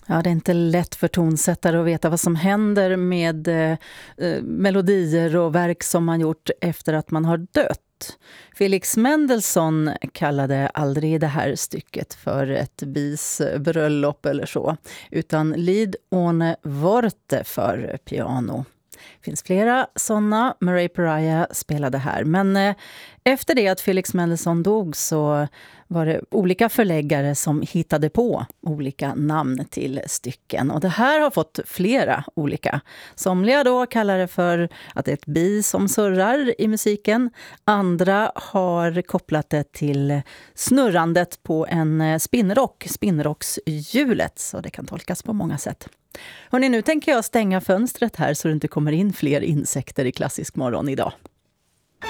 Ja, det är inte lätt för tonsättare att veta vad som händer med melodier och verk som man gjort efter att man har dött. Felix Mendelssohn kallade aldrig det här stycket för ett bis bröllop eller så, utan Lied ohne Worte för piano. Det finns flera sådana. Murray Pariah spelade här. Men efter det att Felix Mendelssohn dog så var det olika förläggare som hittade på olika namn till stycken. Och det här har fått flera olika. Somliga då kallar det för att det är ett bi som surrar i musiken. Andra har kopplat det till snurrandet på en spinnrock, spinnrockshjulet. Så det kan tolkas på många sätt. Hörrni, nu tänker jag stänga fönstret här så det inte kommer in fler insekter i Klassisk morgon idag.